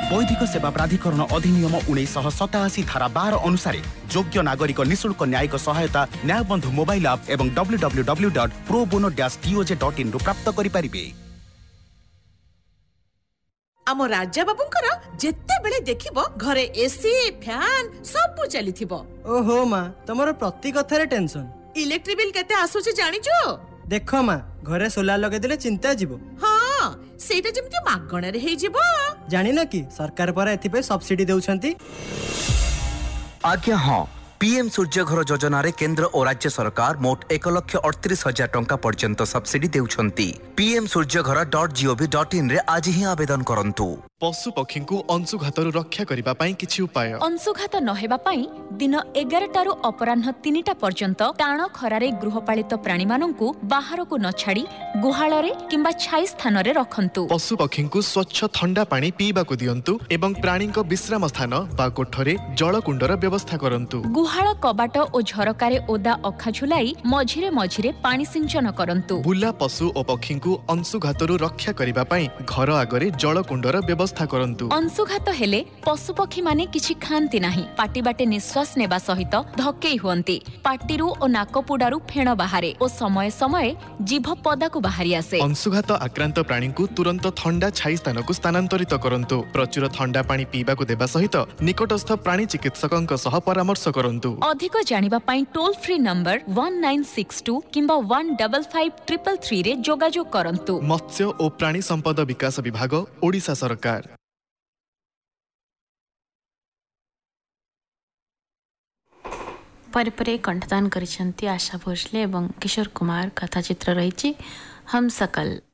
वैधिक सेवा प्राधिकरण अधिनियम 1987 धारा 12 अनुसार योग्य नागरिक निःशुल्क न्यायिक सहायता न्यायबंधु मोबाइल ऐप एवं www.probono-doj.in रु प्राप्त करि परिबे। आम राजा बाबूंकर जेते बेले देखिबो घरे एसी फैन सब चलीथिबो। ओहो माँ तमरो प्रति कथारे टेंशन। इलेक्ट्रिक बिल केते आसुची जानिचो? देखो माँ घरे सोलार लगे दिले चिंता जीवो। हाँ सेटा जेमति मागणा रे हे जीवो। जानि न कि सरकार पर एथि सब्सिडी देउछंती। आज्ञा हाँ पीएम सूर्य घर योजना रे केंद्र और राज्य सरकार मोट 1,38,000 टंका पर्यंत सब्सिडी देउछंती। pmsurjagara.gov.in रे आज ही आवेदन करंतु। पशु पक्षी को अंशुघातरू रक्षा करिबा पई किछि उपाय। अंशुघात नहेबा पई दिन 11टारू अपराह्न 3टा पर्यंत टाण खरारे गृहपालित प्राणी माननकु बाहर को न छाड़ी गुहाल रे किंबा छाई स्थान रे रखंतु। पशु पक्षी को स्वच्छ ठंडा पानी पीबा को दियंतु एवं प्राणी को विश्राम स्थान बा कोठरे जलकुंडर व्यवस्था करंतु। गुहाल कबाट ओ झरकारे ओदा अखा झुलाई मझिरे मझिरे पानी सिंचन करंतु। बुला पशु और पक्षी को अंशुघातरू रक्षा करिबा पई घर आगरे जलकुंडर व्यवस्था करंतु। अंशुघात हेले पशु पक्षी माने किछि खांती नाही। पाटी बाटे निश्वास नेबा सहित धक्केई हुअंती। पाटीरू ओ नाकपुडारू फेण बाहारे ओ समय समय जीभ पदाकू बाहारी आसे। अंशुघात आक्रांत प्राणी को तुरंत ठंडा छाई स्थान को स्थानांतरित करंतु। प्रचुर ठंडा पानी पीबा को देबा सहित निकटस्थ प्राणी चिकित्सकଙ୍କ सह परामर्श करंतु। अधिक जानिबा पई टोल फ्री नंबर 1962 किंबा 155333 रे जोगाजोग करंतु। मत्स्य और प्राणी संपद विकास विभाग ओडिशा सरकार। परिपरे कंठदान करिसेंती आशा भोसले एवं किशोर कुमार कथा चित्र रही हम सकल।